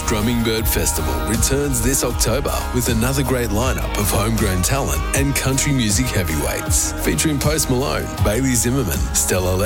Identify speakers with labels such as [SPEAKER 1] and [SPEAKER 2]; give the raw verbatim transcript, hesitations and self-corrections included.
[SPEAKER 1] Drumming Bird Festival returns this October with another great lineup of homegrown talent and country music heavyweights, featuring Post Malone, Bailey Zimmerman, Stella